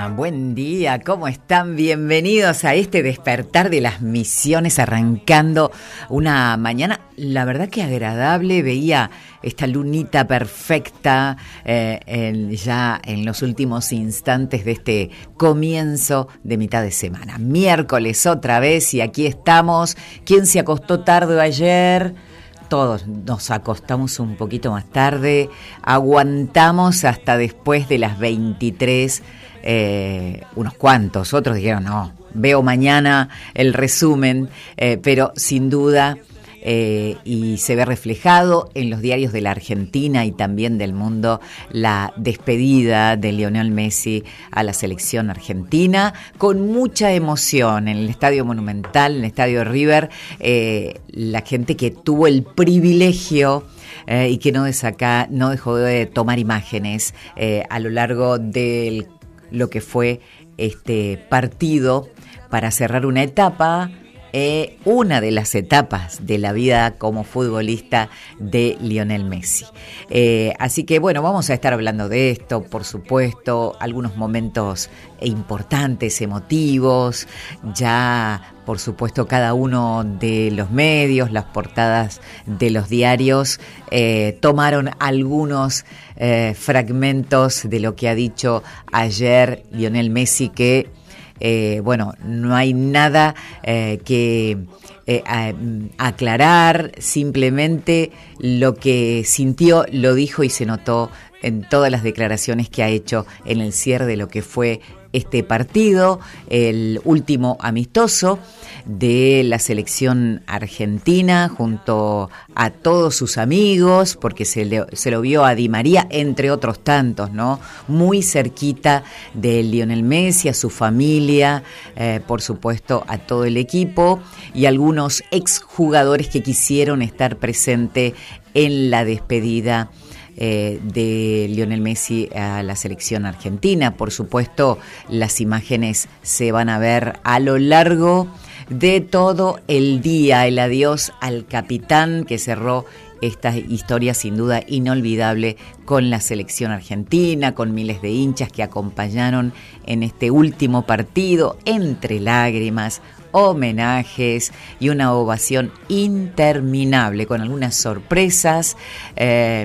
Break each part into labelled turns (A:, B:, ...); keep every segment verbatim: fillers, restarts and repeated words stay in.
A: día, buen día, ¿cómo están? Bienvenidos a este despertar de las misiones, arrancando una mañana, la verdad que agradable. Veía esta lunita perfecta eh, en, ya en los últimos instantes de este comienzo de mitad de semana. Miércoles otra vez y aquí estamos. ¿Quién se acostó tarde ayer? Todos nos acostamos un poquito más tarde, aguantamos hasta después de las veintitrés, eh, unos cuantos, otros dijeron no, veo mañana el resumen, eh, pero sin duda, eh, y se ve reflejado en los diarios de la Argentina y también del mundo, la despedida de Lionel Messi a la selección argentina, con mucha emoción en el Estadio Monumental, en el Estadio River, eh, la gente que tuvo el privilegio eh, y que no, desaca, no dejó de tomar imágenes eh, a lo largo de lo que fue este partido para cerrar una etapa, Eh, una de las etapas de la vida como futbolista de Lionel Messi. Eh, así que bueno, vamos a estar hablando de esto, por supuesto, algunos momentos importantes, emotivos, ya por supuesto cada uno de los medios, las portadas de los diarios eh, tomaron algunos eh, fragmentos de lo que ha dicho ayer Lionel Messi, que Eh, bueno, no hay nada eh, que eh, a, aclarar, simplemente lo que sintió lo dijo y se notó en todas las declaraciones que ha hecho en el cierre de lo que fue este partido, el último amistoso de la selección argentina, junto a todos sus amigos, porque se, le, se lo vio a Di María, entre otros tantos, ¿no? Muy cerquita de Lionel Messi, a su familia, eh, por supuesto a todo el equipo, y algunos exjugadores que quisieron estar presentes en la despedida Eh, de Lionel Messi a la selección argentina. Por supuesto, las imágenes se van a ver a lo largo de todo el día. El adiós al capitán que cerró esta historia sin duda inolvidable con la selección argentina, con miles de hinchas que acompañaron en este último partido, entre lágrimas, homenajes y una ovación interminable, con algunas sorpresas, eh,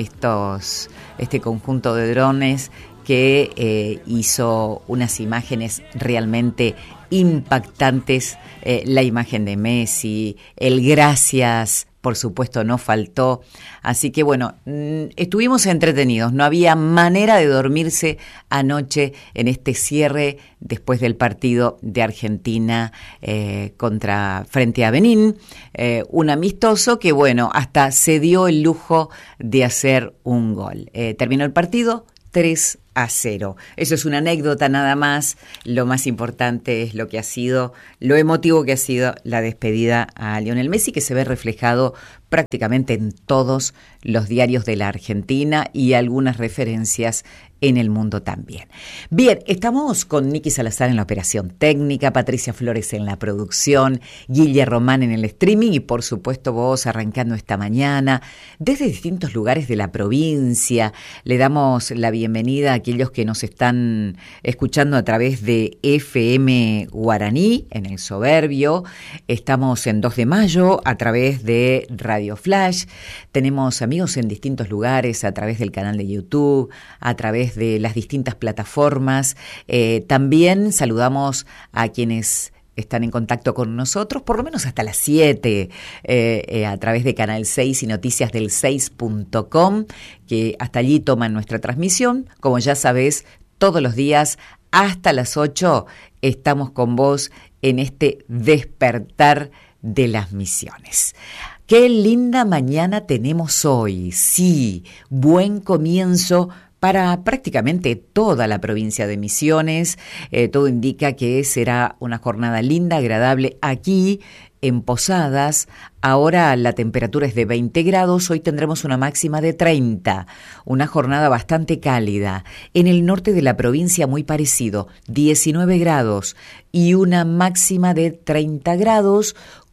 A: estos, este conjunto de drones que eh, hizo unas imágenes realmente impactantes, eh, la imagen de Messi, el gracias, por supuesto, no faltó. Así que bueno, estuvimos entretenidos, no había manera de dormirse anoche en este cierre después del partido de Argentina eh, contra frente a Benín, eh, un amistoso que bueno, hasta se dio el lujo de hacer un gol. Eh, terminó el partido tres a cero. Eso es una anécdota nada más. Lo más importante es lo que ha sido, lo emotivo que ha sido la despedida a Lionel Messi, que se ve reflejado prácticamente en todos los diarios de la Argentina y algunas referencias en el mundo también. Bien, estamos con Nicky Salazar en la operación técnica, Patricia Flores en la producción, Guille Román en el streaming y por supuesto vos arrancando esta mañana desde distintos lugares de la provincia. Le damos la bienvenida a aquellos que nos están escuchando a través de F M Guaraní en el Soberbio. Estamos en dos de mayo a través de Radio Flash. Tenemos amigos en distintos lugares a través del canal de YouTube, a través de las distintas plataformas. Eh, también saludamos a quienes están en contacto con nosotros, por lo menos hasta las siete, eh, eh, a través de Canal seis y Noticias del seis punto com, que hasta allí toman nuestra transmisión. Como ya sabés, todos los días hasta las ocho estamos con vos en este despertar de las misiones. Qué linda mañana tenemos hoy. Sí, buen comienzo para prácticamente toda la provincia de Misiones. Eh, todo indica que será una jornada linda, agradable aquí en Posadas. Ahora la temperatura es de veinte grados, hoy tendremos una máxima de treinta, una jornada bastante cálida. En el norte de la provincia muy parecido, diecinueve grados y una máxima de treinta grados,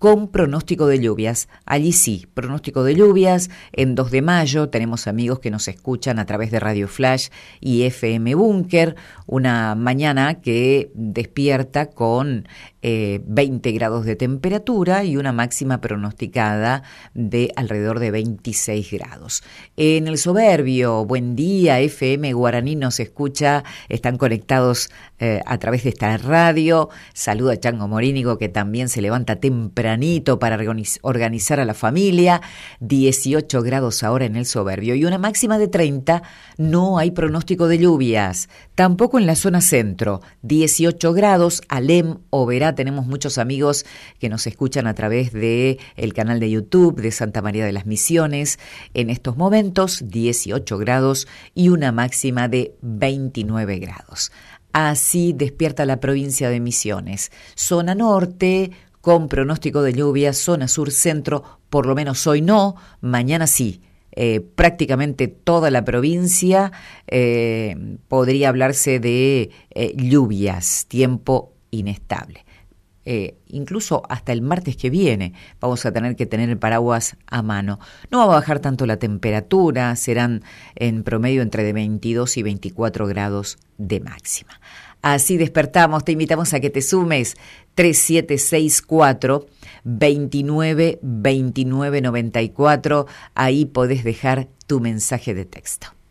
A: con pronóstico de lluvias. Allí sí, pronóstico de lluvias. En dos de mayo tenemos amigos que nos escuchan a través de Radio Flash y F M Búnker, una mañana que despierta con eh, veinte grados de temperatura y una máxima pronosticada de alrededor de veintiséis grados. En el Soberbio, buen día, F M Guaraní nos escucha, están conectados eh, a través de esta radio. Saludo a Chango Morínigo, que también se levanta tempranito para organiz- organizar a la familia. dieciocho grados ahora en el Soberbio y una máxima de treinta. No hay pronóstico de lluvias, tampoco en la zona centro. dieciocho grados, Alem, Oberá, tenemos muchos amigos que nos escuchan a través de el canal de YouTube de Santa María de las Misiones. En estos momentos, dieciocho grados y una máxima de veintinueve grados. Así despierta la provincia de Misiones. Zona norte, con pronóstico de lluvia, zona sur centro, por lo menos hoy no, mañana sí. Eh, prácticamente toda la provincia eh, podría hablarse de eh, lluvias, tiempo inestable. Eh, incluso hasta el martes que viene vamos a tener que tener el paraguas a mano. No va a bajar tanto la temperatura, serán en promedio entre de veintidós y veinticuatro grados de máxima. Así despertamos, te invitamos a que te sumes tres siete seis cuatro, veintinueve, veintinueve noventa y cuatro, ahí podés dejar tu mensaje de texto.